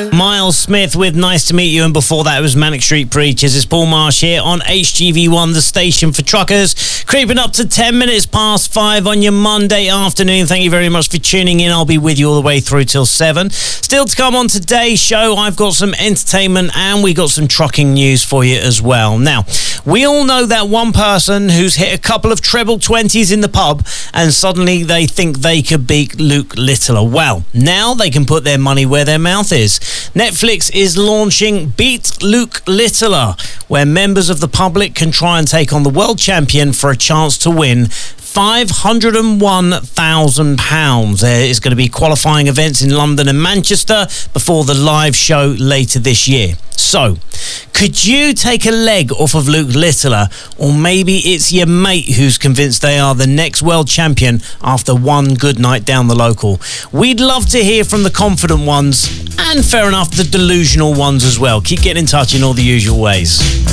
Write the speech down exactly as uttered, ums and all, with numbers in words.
Miles Smith with Nice to Meet You, and before that it was Manic Street Preachers. It's Paul Marsh here on H G V one, the station for truckers. Creeping up to ten minutes past five on your Monday afternoon. Thank you very much for tuning in. I'll be with you all the way through till seven. Still to come on today's show, I've got some entertainment and we got some trucking news for you as well. Now, we all know that one person who's hit a couple of treble twenties in the pub and suddenly they think they could beat Luke Littler. Well, now they can put their money where their mouth is. Netflix is launching Beat Luke Littler, where members of the public can try and take on the world champion for a chance to win five hundred and one thousand pounds. There is going to be qualifying events in London and Manchester before the live show later this year. So, could you take a leg off of Luke Littler, or maybe it's your mate who's convinced they are the next world champion after one good night down the local? We'd love to hear from the confident ones, and fair enough, the delusional ones as well. Keep getting in touch in all the usual ways.